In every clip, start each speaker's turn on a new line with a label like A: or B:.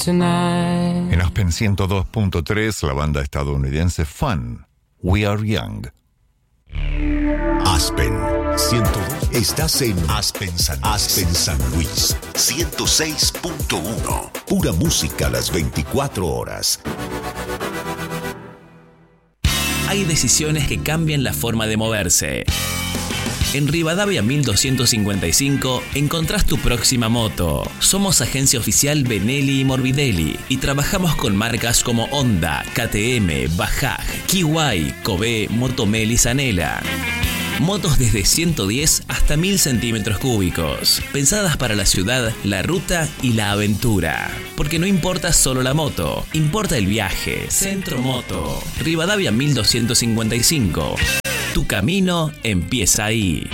A: tonight.
B: En Aspen 102.3, la banda estadounidense Fun, We Are Young.
C: Aspen 102. Estás en Aspen San Luis 106.1. Pura música a las 24 horas.
D: Hay decisiones que cambian la forma de moverse. En Rivadavia 1255 encontrás tu próxima moto. Somos agencia oficial Benelli y Morbidelli y trabajamos con marcas como Honda, KTM, Bajaj, Kiwai, Kobe, Motomel y Zanela. Motos desde 110 hasta 1000 centímetros cúbicos, pensadas para la ciudad, la ruta y la aventura. Porque no importa solo la moto, importa el viaje. Centro Moto, Rivadavia 1255. Tu camino empieza ahí.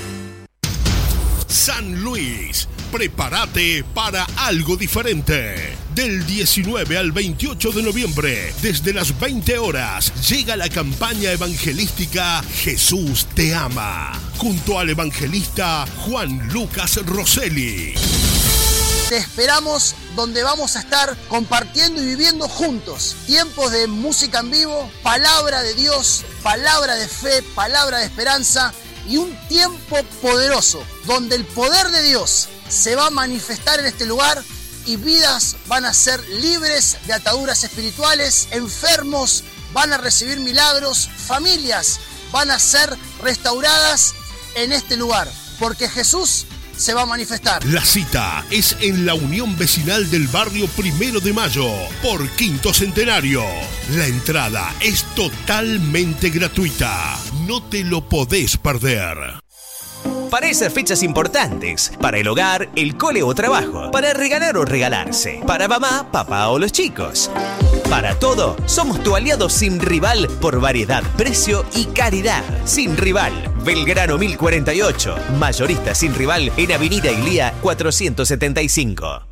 E: San Luis, prepárate para algo diferente. Del 19 al 28 de noviembre, desde las 20 horas, llega la campaña evangelística Jesús te ama, junto al evangelista Juan Lucas Rosselli.
F: Te esperamos donde vamos a estar compartiendo y viviendo juntos tiempos de música en vivo, palabra de Dios, palabra de fe, palabra de esperanza y un tiempo poderoso donde el poder de Dios se va a manifestar en este lugar y vidas van a ser libres de ataduras espirituales, enfermos van a recibir milagros, familias van a ser restauradas en este lugar, porque Jesús se va a manifestar.
E: La cita es en la Unión Vecinal del Barrio 1 de Mayo, por Quinto Centenario. La entrada es totalmente gratuita. No te lo podés perder.
G: Para esas fechas importantes, para el hogar, el cole o trabajo, para regalar o regalarse, para mamá, papá o los chicos. Para todo, somos tu aliado sin rival por variedad, precio y calidad. Sin rival, Belgrano 1048, mayorista sin rival en Avenida Iglía 475.